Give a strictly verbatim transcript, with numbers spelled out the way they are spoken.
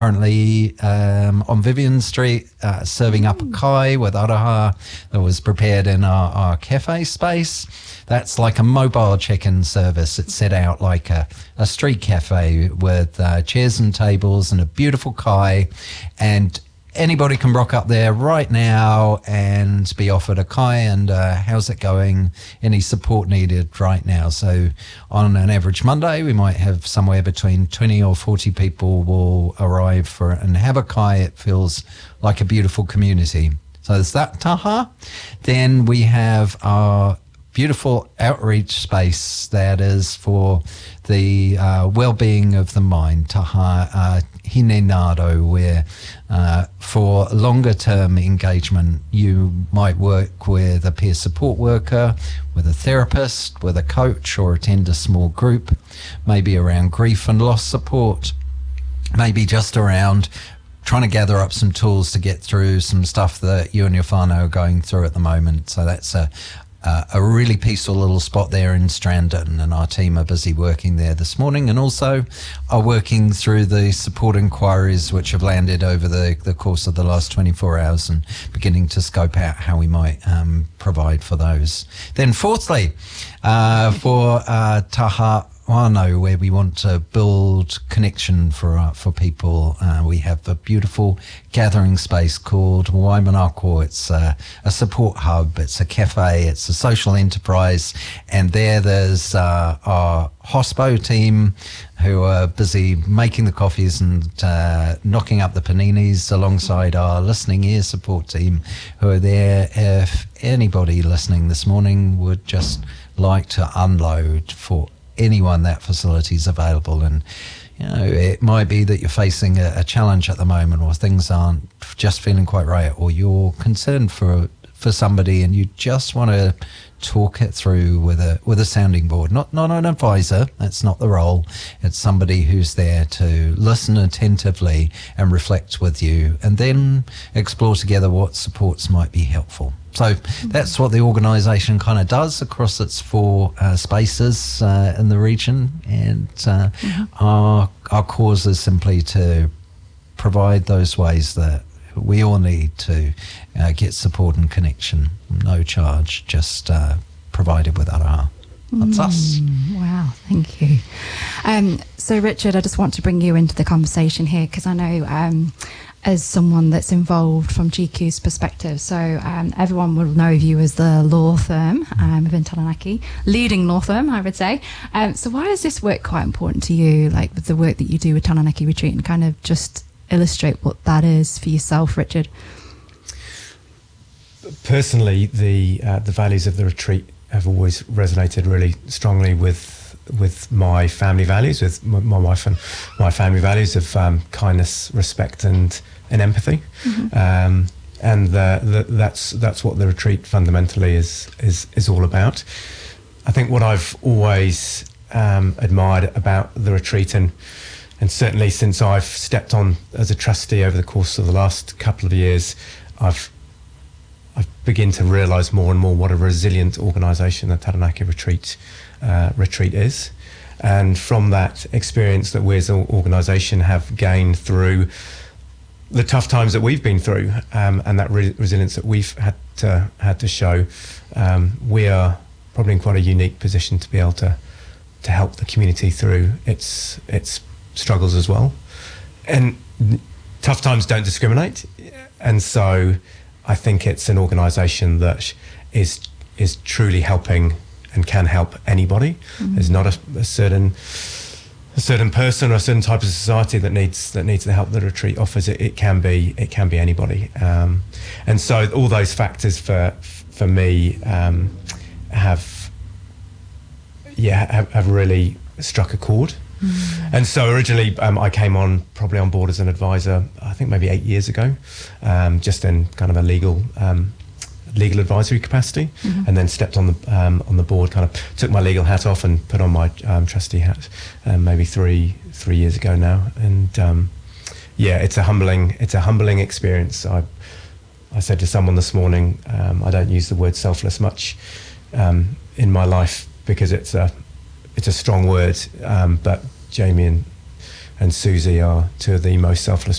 currently um, on Vivian Street, uh, serving up a kai with araha that was prepared in our, our cafe space. That's like a mobile check-in service. It's set out like a, a street cafe with uh, chairs and tables and a beautiful kai, and anybody can rock up there right now and be offered a kai and uh, how's it going, any support needed right now. So on an average Monday, we might have somewhere between twenty or forty people will arrive for and have a kai. It feels like a beautiful community. So there's that taha. Then we have our beautiful outreach space that is for the uh, well-being of the mind, taha uh, hine naro, where uh, for longer-term engagement, you might work with a peer support worker, with a therapist, with a coach, or attend a small group, maybe around grief and loss support, maybe just around trying to gather up some tools to get through some stuff that you and your whānau are going through at the moment. So that's a Uh, a really peaceful little spot there in Strandon, and our team are busy working there this morning, and also are working through the support inquiries which have landed over the, the course of the last twenty-four hours and beginning to scope out how we might um, provide for those. Then fourthly, uh, for uh, Taha Whānau, where we want to build connection for uh, for people, uh, we have a beautiful gathering space called Waimanako. It's uh, a support hub, it's a cafe, it's a social enterprise, and there there's uh, our hospo team who are busy making the coffees and uh, knocking up the paninis alongside our listening ear support team who are there if anybody listening this morning would just like to unload for anyone. That facility is available, and you know, it might be that you're facing a, a challenge at the moment, or things aren't just feeling quite right, or you're concerned for for somebody and you just want to talk it through with a with a sounding board. Not not an advisor, that's not the role. It's somebody who's there to listen attentively and reflect with you, and then explore together what supports might be helpful. So that's what the organisation kind of does across its four uh, spaces uh, in the region, and uh, mm-hmm. our our cause is simply to provide those ways that we all need to uh, get support and connection, no charge, just uh, provided with araha. That's mm, us. Wow, thank you. Um, so Richard, I just want to bring you into the conversation here, because I know um, as someone that's involved from G Q's perspective, so um, everyone will know of you as the law firm um, within Taranaki, leading law firm, I would say. Um, so why is this work quite important to you, like with the work that you do with Taranaki Retreat, and kind of just illustrate what that is for yourself, Richard? Personally, the uh, the values of the retreat have always resonated really strongly with with my family values, with my, my wife and my family values of um, kindness, respect, and and empathy. Mm-hmm. Um, and the, the, that's that's what the retreat fundamentally is is is all about. I think what I've always um, admired about the retreat, and And certainly since I've stepped on as a trustee over the course of the last couple of years, I've I've begun to realise more and more what a resilient organisation the Taranaki Retreat uh, Retreat is. And from that experience that we as an organisation have gained through the tough times that we've been through, um, and that re- resilience that we've had to had to show, um, we are probably in quite a unique position to be able to to help the community through its its struggles as well. And tough times don't discriminate, and so I think it's an organisation that is is truly helping and can help anybody. Mm-hmm. There's not a, a certain a certain person or a certain type of society that needs that needs the help that the retreat offers. It, it can be it can be anybody, um, and so all those factors for for me um, have yeah have, have really struck a chord. Mm. And so originally um, I came on probably on board as an advisor, I think maybe eight years ago, um, just in kind of a legal um, legal advisory capacity, mm-hmm. and then stepped on the um, on the board, kind of took my legal hat off and put on my um, trustee hat um, maybe three three years ago now. And um, yeah, it's a humbling it's a humbling experience. I I said to someone this morning, um, I don't use the word selfless much um, in my life because it's a it's a strong word, um, but Jamie and, and Susie are two of the most selfless